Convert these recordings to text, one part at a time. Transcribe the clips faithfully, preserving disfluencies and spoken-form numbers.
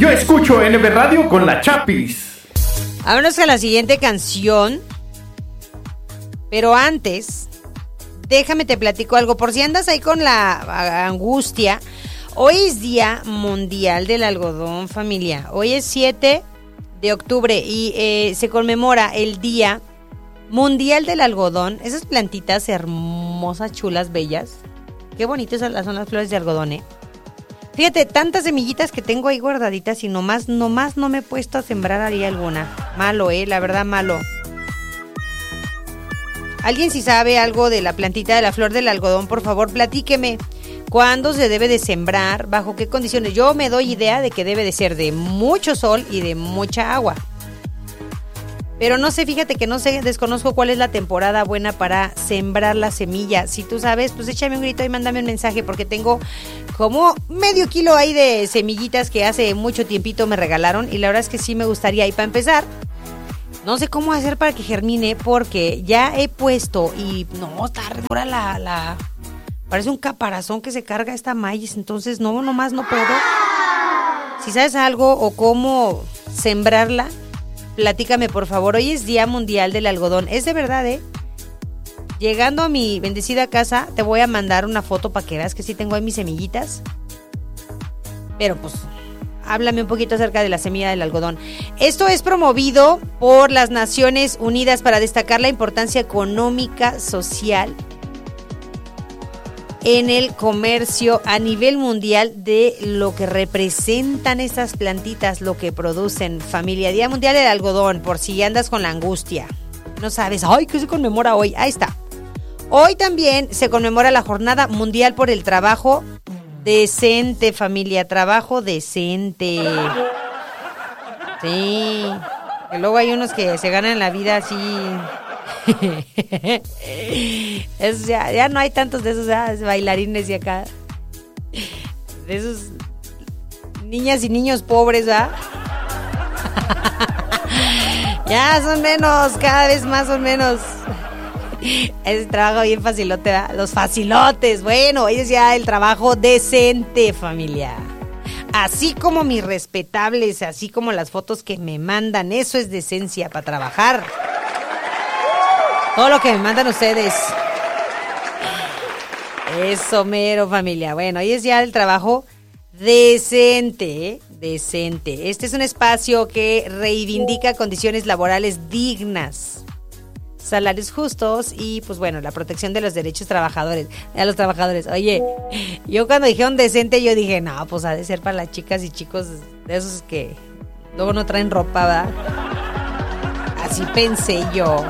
Yo escucho N B Radio con la Chapis. Vámonos a la siguiente canción. Pero antes, déjame te platico algo. Por si andas ahí con la angustia, hoy es Día Mundial del Algodón, familia. Hoy es siete de octubre y eh, se conmemora el Día Mundial del Algodón. Esas plantitas hermosas, chulas, bellas. Qué bonitas son las flores de algodón, ¿eh? Fíjate, tantas semillitas que tengo ahí guardaditas y nomás, nomás no me he puesto a sembrar ahí alguna. Malo, ¿eh? La verdad, malo. ¿Alguien si sabe algo de la plantita de la flor del algodón? Por favor, platíqueme. ¿Cuándo se debe de sembrar? ¿Bajo qué condiciones? Yo me doy idea de que debe de ser de mucho sol y de mucha agua. Pero no sé, fíjate que no sé, desconozco cuál es la temporada buena para sembrar la semilla. Si tú sabes, pues échame un grito y mándame un mensaje porque tengo como medio kilo ahí de semillitas que hace mucho tiempito me regalaron y la verdad es que sí me gustaría. Y para empezar, no sé cómo hacer para que germine porque ya he puesto y no, está re dura la, la... Parece un caparazón que se carga esta maíz, entonces no, nomás no puedo. Si sabes algo o cómo sembrarla, platícame, por favor. Hoy es Día Mundial del Algodón. Es de verdad, ¿eh? Llegando a mi bendecida casa, te voy a mandar una foto para que veas que sí tengo ahí mis semillitas. Pero pues, háblame un poquito acerca de la semilla del algodón. Esto es promovido por las Naciones Unidas para destacar la importancia económica, social en el comercio a nivel mundial de lo que representan estas plantitas, lo que producen, familia. Día Mundial del Algodón, por si andas con la angustia. No sabes, ay, ¿qué se conmemora hoy? Ahí está. Hoy también se conmemora la Jornada Mundial por el Trabajo Decente, familia. Trabajo decente. Sí. Que luego hay unos que se ganan la vida así... es, ya, ya no hay tantos de esos ya, bailarines y acá de esos niñas y niños pobres, ¿verdad? Ya son menos, cada vez más son menos. Ese trabajo bien facilote, ¿verdad? Los facilotes, bueno, ellos ya el trabajo decente, familia. Así como mis respetables, así como las fotos que me mandan, eso es decencia para trabajar. Todo lo que me mandan ustedes. Eso mero, familia. Bueno, hoy es ya el trabajo decente, ¿eh? Decente. Este es un espacio que reivindica condiciones laborales dignas, salarios justos y, pues bueno, la protección de los derechos trabajadores, de los trabajadores. Oye, yo cuando dijeron decente, yo dije, no, pues ha de ser para las chicas y chicos de esos que luego no traen ropa, ¿verdad? Así pensé yo.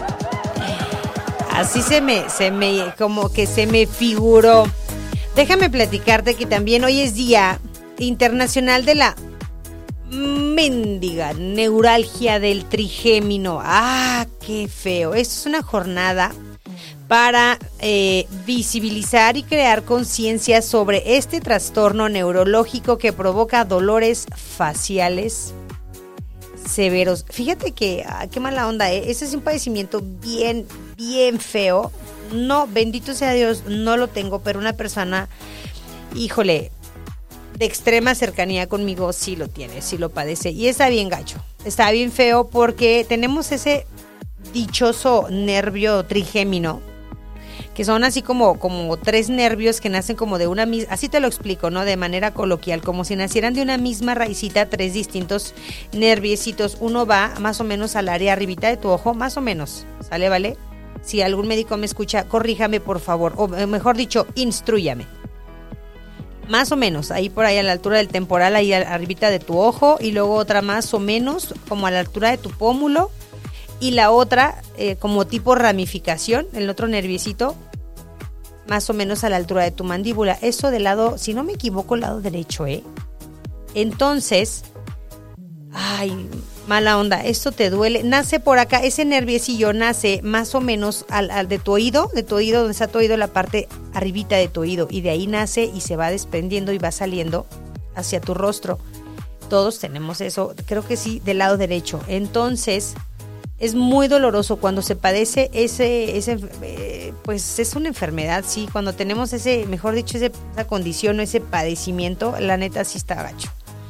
Así se me, se me, como que se me figuró. Déjame platicarte que también hoy es Día Internacional de la Mendiga Neuralgia del Trigémino. ¡Ah, qué feo! Esto es una jornada para eh, visibilizar y crear conciencia sobre este trastorno neurológico que provoca dolores faciales severos. Fíjate que, ah, qué mala onda, ¿eh? Ese es un padecimiento bien, bien feo. No, bendito sea Dios, no lo tengo, pero una persona, híjole, de extrema cercanía conmigo sí lo tiene, sí lo padece. Y está bien gacho, está bien feo porque tenemos ese dichoso nervio trigémino, que son así como, como tres nervios que nacen como de una misma, así te lo explico, ¿no? De manera coloquial, como si nacieran de una misma raicita, tres distintos nerviecitos. Uno va más o menos al área arribita de tu ojo, más o menos, ¿sale, vale? Si algún médico me escucha, corríjame por favor, o mejor dicho, instrúyame. Más o menos, ahí por ahí a la altura del temporal, ahí arribita de tu ojo, y luego otra más o menos como a la altura de tu pómulo, y la otra eh, como tipo ramificación, el otro nerviecito, más o menos a la altura de tu mandíbula. Eso del lado, si no me equivoco, el lado derecho, ¿eh? Entonces, ay, mala onda, esto te duele. Nace por acá, ese nerviecillo nace más o menos al, al de tu oído, de tu oído, donde está tu oído, la parte arribita de tu oído. Y de ahí nace y se va desprendiendo y va saliendo hacia tu rostro. Todos tenemos eso, creo que sí, del lado derecho. Entonces, es muy doloroso cuando se padece ese, ese eh, pues es una enfermedad, sí. Cuando tenemos ese, mejor dicho, ese, esa condición o ese padecimiento, la neta sí está gacho.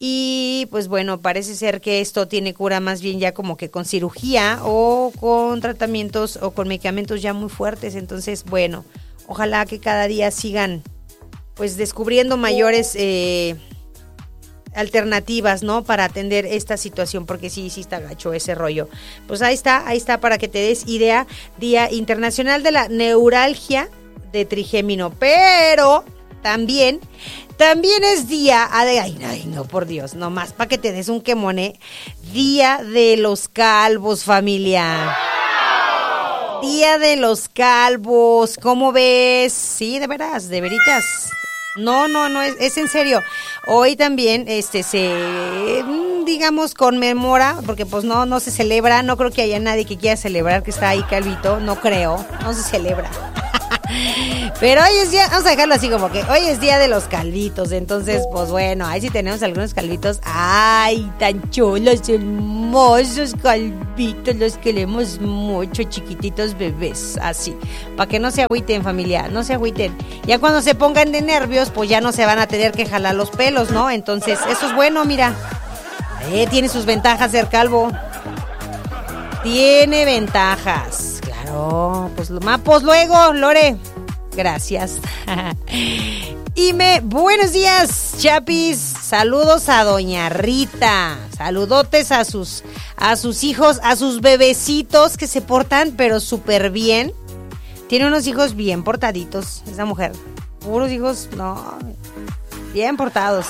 Y pues bueno, parece ser que esto tiene cura más bien ya como que con cirugía o con tratamientos o con medicamentos ya muy fuertes. Entonces, bueno, ojalá que cada día sigan pues descubriendo mayores eh, alternativas, ¿no? Para atender esta situación, porque sí, sí está gacho ese rollo. Pues ahí está, ahí está para que te des idea. Día Internacional de la Neuralgia de Trigémino, pero también, también es día, ay, ay, no, por Dios, nomás para que te des un quemone, Día de los Calvos, familia. Día de los Calvos, ¿cómo ves? Sí, de veras, de veritas. No, no, no, es, es en serio. Hoy también este se, digamos, conmemora, porque pues no, no se celebra, no creo que haya nadie que quiera celebrar que está ahí calvito, no creo, no se celebra. Pero hoy es día, vamos a dejarlo así como que hoy es día de los calvitos, entonces pues bueno, ahí sí tenemos algunos calvitos, ay, tan chulos, hermosos calvitos, los queremos mucho, chiquititos bebés, así, para que no se agüiten, familia, no se agüiten, ya cuando se pongan de nervios, pues ya no se van a tener que jalar los pelos, ¿no? Entonces eso es bueno, mira, eh, tiene sus ventajas ser calvo, tiene ventajas. Oh, pues, pues luego, Lore. Gracias. Y me, buenos días, Chapis. Saludos a doña Rita. Saludotes a sus, a sus hijos, a sus bebecitos que se portan, pero súper bien. Tiene unos hijos bien portaditos, esa mujer. Puros hijos, no, bien portados.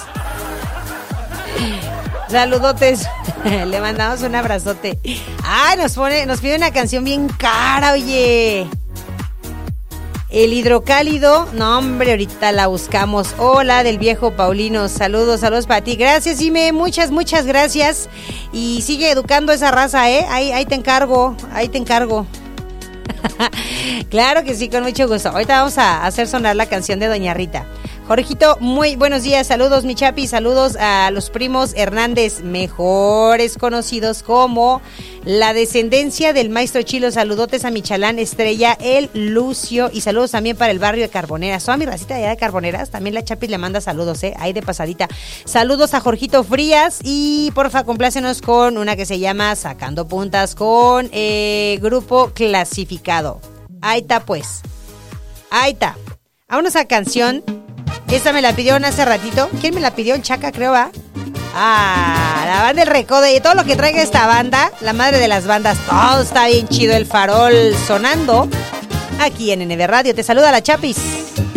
Saludotes, le mandamos un abrazote. Ah, nos pone, nos pide una canción bien cara, oye. El hidrocálido, no hombre, ahorita la buscamos. Hola, del viejo Paulino, saludos, saludos para ti. Gracias, Ime, muchas, muchas gracias. Y sigue educando esa raza, ¿eh? Ahí, ahí te encargo, ahí te encargo. Claro que sí, con mucho gusto. Ahorita vamos a hacer sonar la canción de doña Rita. Jorgito, muy buenos días, saludos mi Chapi, saludos a los primos Hernández, mejores conocidos como la descendencia del maestro Chilo, saludotes a Michalán, Estrella, el Lucio y saludos también para el barrio de Carboneras, toda mi racita allá de Carboneras, también la Chapi le manda saludos, eh, ahí de pasadita, saludos a Jorgito Frías y porfa complácenos con una que se llama Sacando Puntas con eh, Grupo Clasificado, ahí está pues, ahí está, vámonos a canción. Esta me la pidieron hace ratito. ¿Quién me la pidió? El Chaca, creo, ¿va? Ah, la banda del Recodo. Y todo lo que traiga esta banda, la madre de las bandas, todo está bien chido. El Farol sonando aquí en N B Radio. Te saluda la Chapis.